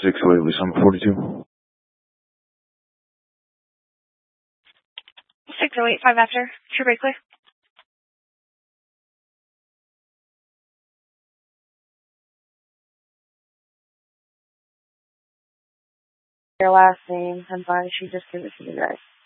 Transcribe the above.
608 Lisa 42. 608, 5 after. True break clear. Your last name, I'm fine. She just gave it to me, guys.